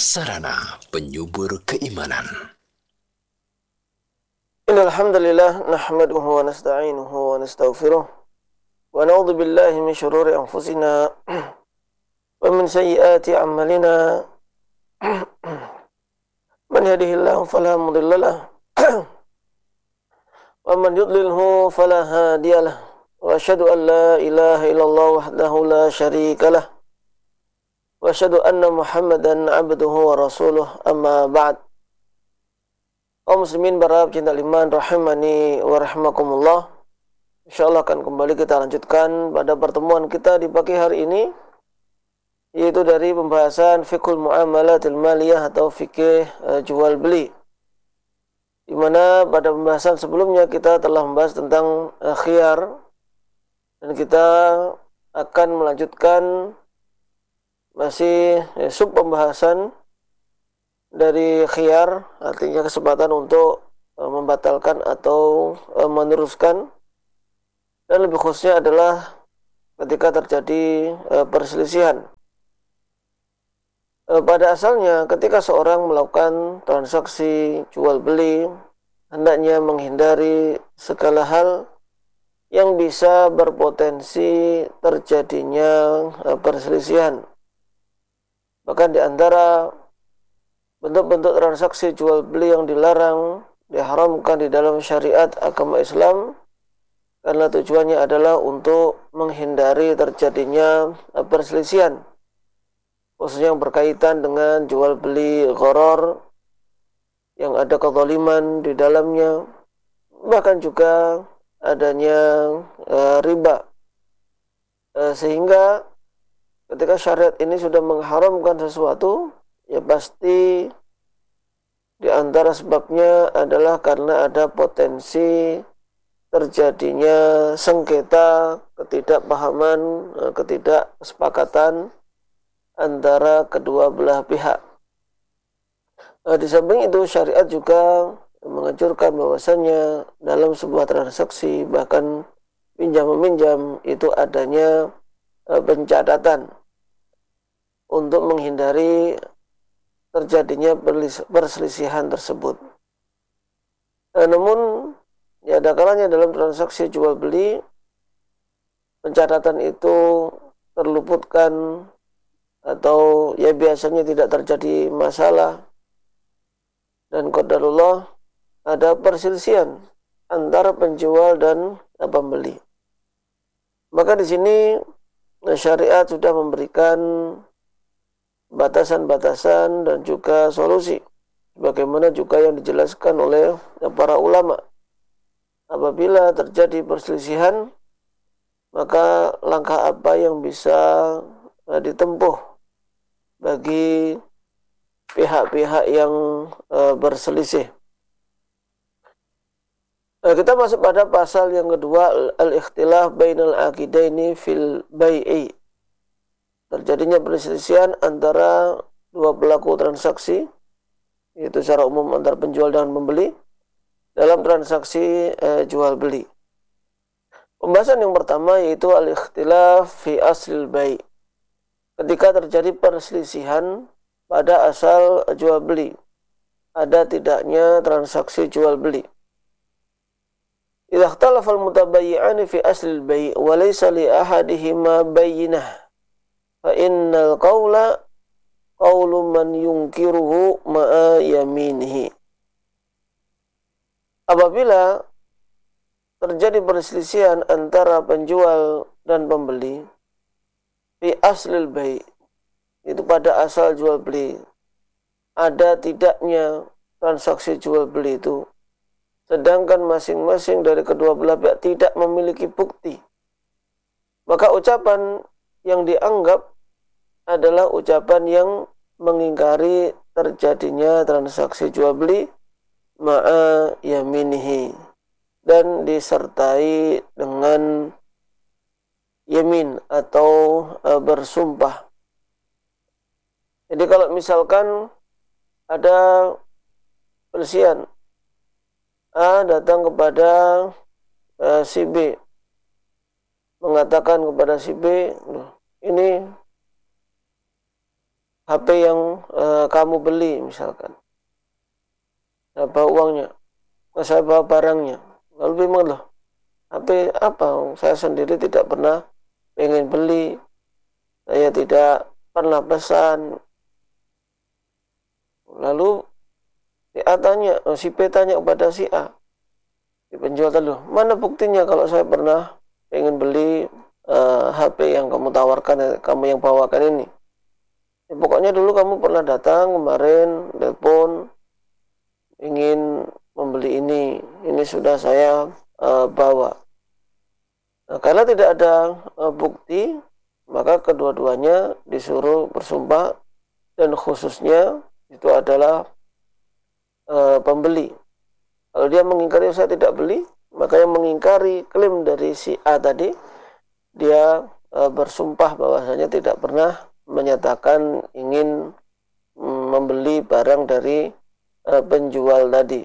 Sarana penyubur keimanan. Innal hamdalillah nahmaduhu wa nasta'inuhu wa nastaghfiruh wa na'udzu billahi min shururi anfusina wa min sayyiati a'malina. Man yahdihillahu fala mudilla lahu wa man yudlilhu fala hadiya lahu. Wa asyhadu an la ilaha illallah wahdahu la syarika lahu wa asyhadu anna Muhammadan abduhu wa rasuluh, amma ba'd. Kaum muslimin para pecinta iman rahimani wa rahimakumullah. Insyaallah akan kembali kita lanjutkan pada pertemuan kita di pagi hari ini, yaitu dari pembahasan fiqhul muamalatil maliyah atau fikih jual beli, di mana pada pembahasan sebelumnya kita telah membahas tentang khiyar, dan kita akan melanjutkan masih sub pembahasan dari khiyar, artinya kesempatan untuk membatalkan atau meneruskan, dan lebih khususnya adalah ketika terjadi perselisihan. Pada asalnya ketika seorang melakukan transaksi jual beli, hendaknya menghindari segala hal yang bisa berpotensi terjadinya perselisihan. Bahkan di antara bentuk-bentuk transaksi jual beli yang dilarang, diharamkan di dalam syariat agama Islam, karena tujuannya adalah untuk menghindari terjadinya perselisihan, khususnya yang berkaitan dengan jual beli gharar yang ada kezaliman di dalamnya, bahkan juga adanya riba, sehingga ketika syariat ini sudah mengharamkan sesuatu, ya pasti di antara sebabnya adalah karena ada potensi terjadinya sengketa, ketidakpahaman, ketidaksepakatan antara kedua belah pihak. Di samping itu syariat juga menganjurkan bahwasanya dalam sebuah transaksi, bahkan pinjam-meminjam, itu adanya pencatatan untuk menghindari terjadinya perselisihan tersebut. Namun ya ada kalanya dalam transaksi jual beli pencatatan itu terluputkan, atau ya biasanya tidak terjadi masalah, dan qadarullah ada perselisihan antara penjual dan pembeli. Maka di sini syariat sudah memberikan batasan-batasan dan juga solusi, bagaimana juga yang dijelaskan oleh para ulama. Apabila terjadi perselisihan, maka langkah apa yang bisa ditempuh bagi pihak-pihak yang berselisih. Kita masuk pada pasal yang kedua, al-ikhtilaf bainal aqidaini fil bai'i. Terjadinya perselisihan antara dua pelaku transaksi, yaitu secara umum antara penjual dan pembeli, dalam transaksi jual beli. Pembahasan yang pertama yaitu al-ikhtilaf fi aslil bai'. Ketika terjadi perselisihan pada asal jual beli, ada tidaknya transaksi jual beli. Idza ikhtalafa al-mutabayyi'ani fi aslil bai' wa laysa li ahadihima bayyinah, fa innal qawla qawlu man yunkiruhu ma'a yaminihi. Apabila terjadi perselisihan antara penjual dan pembeli fi aslil bai', itu pada asal jual beli, ada tidaknya transaksi jual beli itu, sedangkan masing-masing dari kedua belah pihak tidak memiliki bukti, maka ucapan yang dianggap adalah ucapan yang mengingkari terjadinya transaksi jual beli ma'a yaminihi, dan disertai dengan yamin atau bersumpah. Jadi kalau misalkan ada perselisihan, A datang kepada si B, mengatakan kepada si B, ini HP yang kamu beli misalkan. Saya bawa uangnya, saya bawa barangnya. Lalu bingung loh, HP apa? Saya sendiri tidak pernah pengen beli, saya tidak pernah pesan. Lalu si B tanya kepada si A, si penjual tadi, mana buktinya kalau saya pernah pengen beli HP yang kamu tawarkan, kamu yang bawakan ini? Ya, pokoknya dulu kamu pernah datang kemarin, telepon, ingin membeli ini sudah saya bawa. Nah, karena tidak ada bukti, maka kedua-duanya disuruh bersumpah, dan khususnya itu adalah pembeli. Kalau dia mengingkari saya tidak beli, maka yang mengingkari klaim dari si A tadi, dia bersumpah bahwasanya tidak pernah menyatakan ingin membeli barang dari penjual tadi.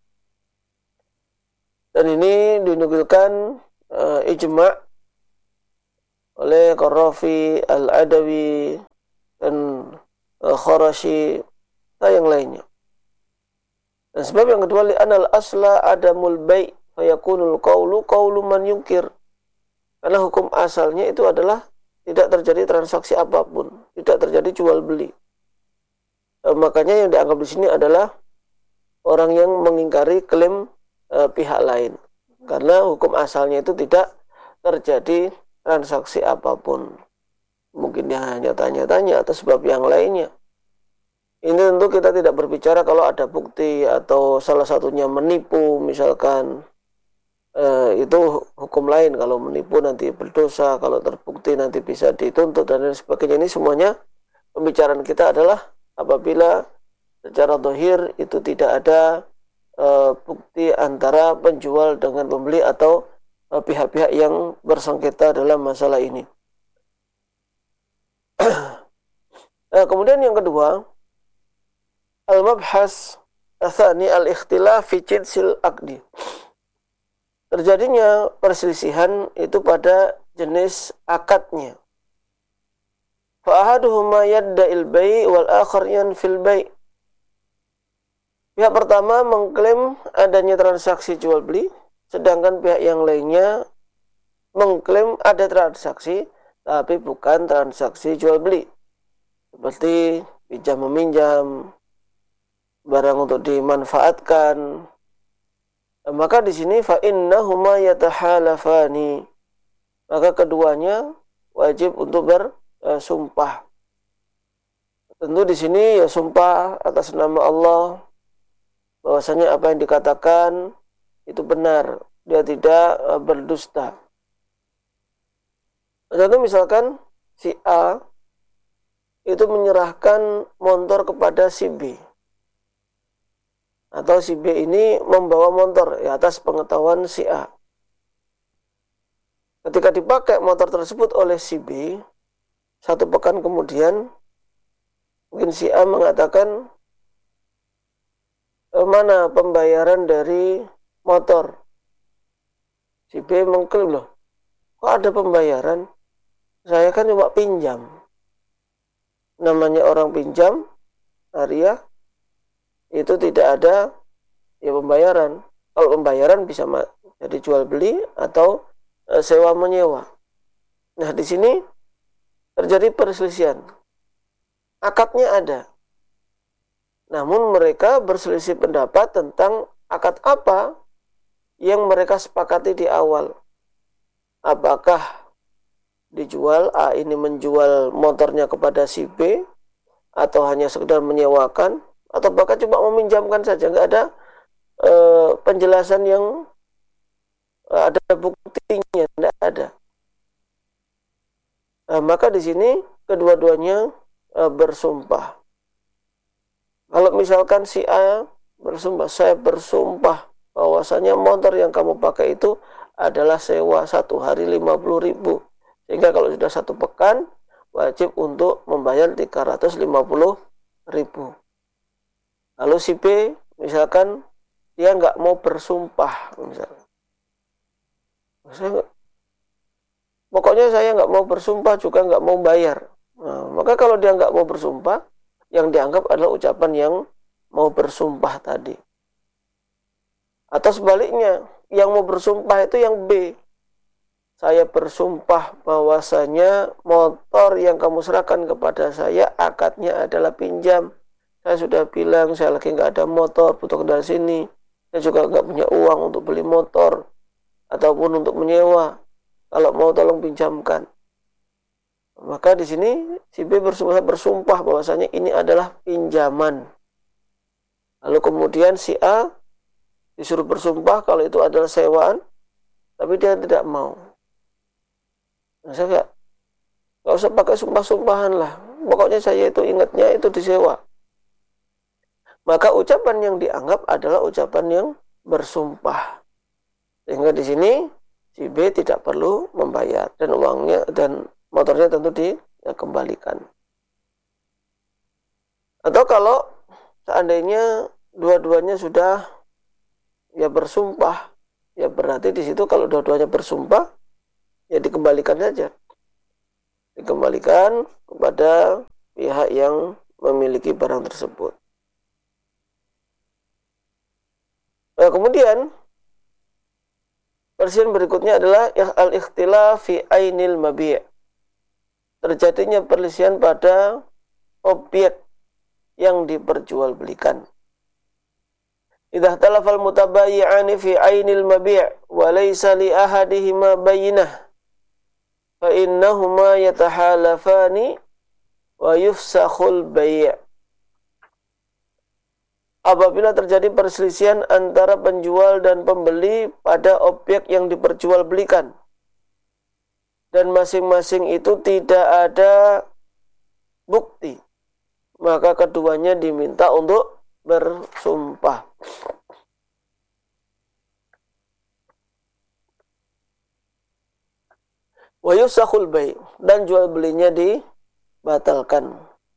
Dan ini dinukilkan ijma' oleh Qarrafi, Al-Adawi, dan Kharashi, dan yang lainnya. Dan sebab yang kedua, li'anal asla adamul bai' fayakunul qawlu man yunkir. Karena hukum asalnya itu adalah tidak terjadi transaksi apapun, tidak terjadi jual beli. Makanya yang dianggap di sini adalah orang yang mengingkari klaim pihak lain. Karena hukum asalnya itu tidak terjadi transaksi apapun. Mungkin dia hanya tanya-tanya atau sebab yang lainnya. Ini tentu kita tidak berbicara kalau ada bukti atau salah satunya menipu misalkan, itu hukum lain. Kalau menipu nanti berdosa, kalau terbukti nanti bisa dituntut dan lain sebagainya. Ini semuanya pembicaraan kita adalah apabila secara zahir itu tidak ada bukti antara penjual dengan pembeli atau pihak-pihak yang bersengketa dalam masalah ini. Kemudian yang kedua, al-mabhas atsani al-ikhtilaf fi jinsil aqdi. Terjadinya perselisihan itu pada jenis akadnya. Fa ahaduhuma yadda'il bai' wal akhar yanfil bai'. Pihak pertama mengklaim adanya transaksi jual beli, sedangkan pihak yang lainnya mengklaim ada transaksi tapi bukan transaksi jual beli. Seperti pinjam meminjam, barang untuk dimanfaatkan. Maka di sini fa innahuma yatahalafani. Maka keduanya wajib untuk bersumpah. Tentu di sini ya sumpah atas nama Allah bahwasanya apa yang dikatakan itu benar, dia tidak berdusta. Contoh misalkan si A itu menyerahkan motor kepada si B. Atau si B ini membawa motor ya, atas pengetahuan si A. Ketika dipakai motor tersebut oleh si B, 1 pekan kemudian, mungkin si A mengatakan, mana pembayaran dari motor? Si B mengklaim, loh, kok ada pembayaran? Saya kan cuma pinjam. Namanya orang pinjam, Arya, itu tidak ada ya pembayaran. Kalau pembayaran bisa jadi jual beli atau sewa menyewa. Nah, di sini terjadi perselisihan. Akadnya ada. Namun mereka berselisih pendapat tentang akad apa yang mereka sepakati di awal. Apakah dijual, A ini menjual motornya kepada si B, atau hanya sekedar menyewakan, atau bahkan cuma meminjamkan saja, nggak ada penjelasan yang ada buktinya, tidak ada. Maka di sini kedua-duanya bersumpah. Kalau misalkan si A bersumpah, saya bersumpah bahwasanya motor yang kamu pakai itu adalah sewa 1 hari 50.000, sehingga kalau sudah 1 pekan wajib untuk membayar 350.000. Lalu si B misalkan dia nggak mau bersumpah, misalnya, pokoknya saya nggak mau bersumpah juga nggak mau bayar. Nah, maka kalau dia nggak mau bersumpah, yang dianggap adalah ucapan yang mau bersumpah tadi. Atau sebaliknya, yang mau bersumpah itu yang B. Saya bersumpah bahwasanya motor yang kamu serahkan kepada saya akadnya adalah pinjam. Saya sudah bilang saya lagi nggak ada motor, butuh kendaraan sini. Saya juga nggak punya uang untuk beli motor ataupun untuk menyewa. Kalau mau tolong pinjamkan. Maka di sini si B bersumpah bahwasanya ini adalah pinjaman. Lalu kemudian si A disuruh bersumpah kalau itu adalah sewaan, tapi dia tidak mau. Nah, saya nggak usah pakai sumpah-sumpahan lah. Pokoknya saya itu ingatnya itu disewa. Maka ucapan yang dianggap adalah ucapan yang bersumpah. Sehingga di sini si B tidak perlu membayar dan uangnya dan motornya tentu dikembalikan. Atau kalau seandainya dua-duanya sudah ya bersumpah, ya berarti di situ kalau dua-duanya bersumpah ya dikembalikan saja. Dikembalikan kepada pihak yang memiliki barang tersebut. Nah, kemudian perselisihan berikutnya adalah al-ikhtilaf fi ainil mabi'. Terjadinya perselisihan pada objek yang diperjualbelikan. Idza talafal mutabayyi'ani fi ainil mabi' wa laysa li ahadihima bayyinah fa innahuma yatahalafani wa yufsakhul bai'. Apabila terjadi perselisihan antara penjual dan pembeli pada objek yang diperjualbelikan dan masing-masing itu tidak ada bukti, maka keduanya diminta untuk bersumpah. Wa yusakhul bai', dan jual belinya dibatalkan.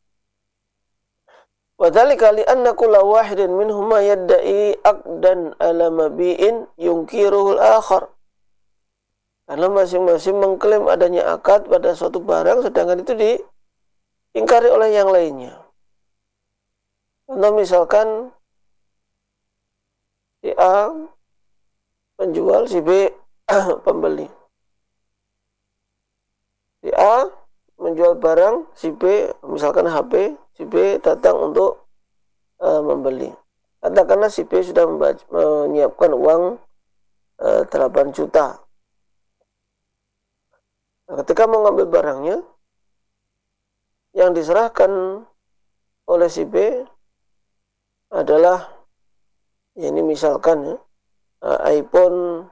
Wa dzalika li anna kulla wahidin minhuma yadda'i aqdan ala mabi'in yunkiruhul akhar. Karena masing-masing mengklaim adanya akad pada suatu barang, sedangkan itu diingkari oleh yang lainnya. Contoh misalkan si A penjual, si B pembeli. Si A menjual barang, si B misalkan HP, si B datang untuk membeli. Katakanlah si B sudah menyiapkan uang 8 juta. Nah, ketika mau ngambil barangnya, yang diserahkan oleh si B adalah, ya ini misalkan ya, iPhone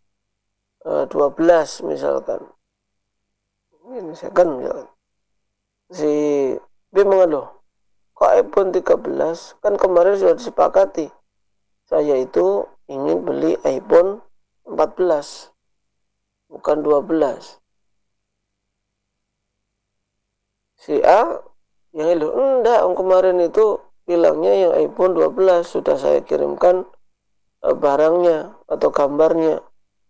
12 misalkan. Ini misalkan. Si B mengeluh, kok iPhone 13? Kan kemarin sudah disepakati. Saya itu ingin beli iPhone 14, bukan 12. Si A yang itu, enggak, kemarin itu bilangnya yang iPhone 12 sudah saya kirimkan barangnya atau gambarnya.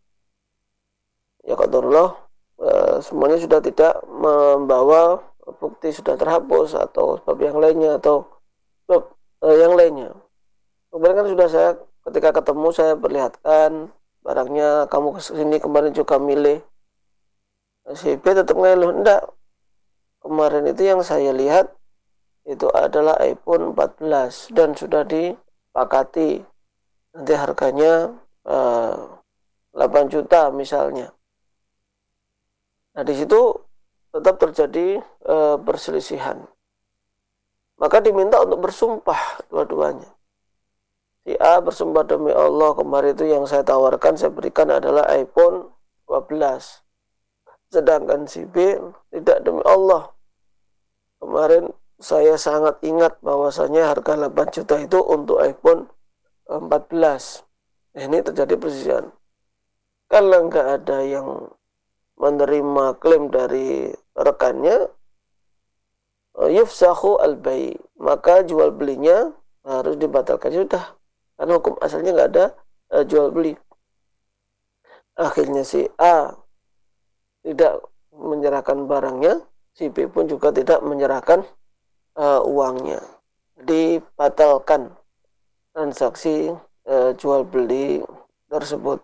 Ya qadarullah, semuanya sudah tidak membawa bukti, sudah terhapus atau sebab yang lainnya atau sebab yang lainnya. Kemudian kan sudah saya ketika ketemu saya perlihatkan barangnya, kamu kesini kemarin juga milih. Si B tetap ngeluh, enggak, kemarin itu yang saya lihat itu adalah iPhone 14 dan sudah disepakati nanti harganya 8 juta misalnya. Nah, di situ tetap terjadi perselisihan. Maka diminta untuk bersumpah dua-duanya. Si A bersumpah, demi Allah kemarin itu yang saya tawarkan, saya berikan adalah iPhone 12. Sedangkan si B tidak, demi Allah, kemarin saya sangat ingat bahwasanya harga 8 juta itu untuk iPhone 14. Ini terjadi perselisihan. Kalau nggak ada yang menerima klaim dari rekannya, yufsakhu al-bai', maka jual belinya harus dibatalkan. Sudah, karena hukum asalnya nggak ada jual beli. Akhirnya si A tidak menyerahkan barangnya, si B pun juga tidak menyerahkan uangnya. Jadi batalkan transaksi jual beli tersebut.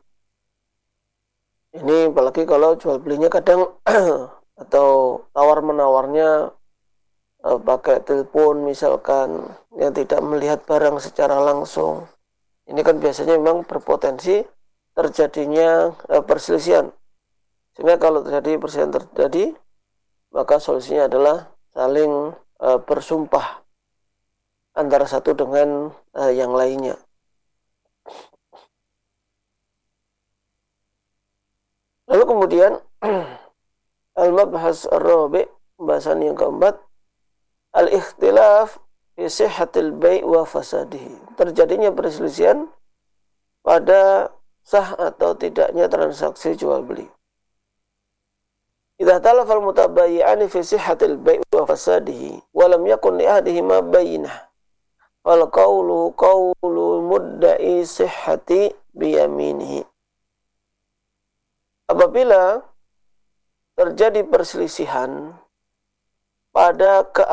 Ini apalagi kalau jual belinya kadang atau tawar menawarnya pakai telepon misalkan, yang tidak melihat barang secara langsung. Ini kan biasanya memang berpotensi terjadinya perselisihan. Sehingga kalau perselisihan terjadi, maka solusinya adalah saling bersumpah antara satu dengan yang lainnya. Lalu kemudian al-mabhas ar-rabi', pembahasan yang keempat, al-ikhtilaf fi sihhatil bai' wa fasadihi. Terjadinya perselisihan pada sah atau tidaknya transaksi jual beli. Idza talafa al-mutabayyi'ani fi sihhatil bai' wa fasadihi wa lam yakun li ahadihima bayyinah, wal qawlu mudda'i sihhati biyaminihi. Apabila terjadi perselisihan pada